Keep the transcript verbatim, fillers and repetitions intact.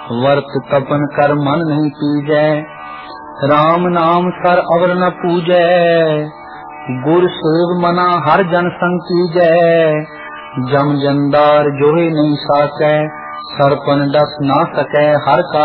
वर्त तपन कर मन नहीं पीजै, राम नाम सर अवर न पूजै, गुर सेव मना हर जन संग कीजै, जम जंदार जोहे नहीं साकै, सरपन डस ना सकै हर का